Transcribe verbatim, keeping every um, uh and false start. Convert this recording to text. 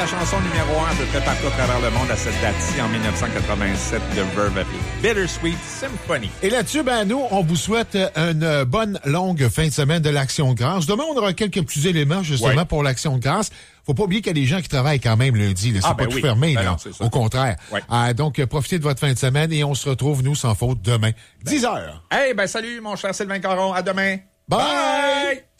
la chanson numéro un de très partout à travers le monde à cette date-ci en dix-neuf cent quatre-vingt-sept de Verve, Bittersweet Symphony. Et là-dessus, ben nous, on vous souhaite une bonne longue fin de semaine de l'Action de grâce. Demain, on aura quelques petits éléments justement ouais. pour l'Action de grâce. Faut pas oublier qu'il y a des gens qui travaillent quand même lundi. Là. C'est ah, ben pas oui. tout fermé. Ben là. Non, au contraire. Ouais. Euh, donc, profitez de votre fin de semaine et on se retrouve, nous, sans faute, demain, ben. dix heures. Hey, ben salut, mon cher Sylvain Caron. À demain. Bye! Bye.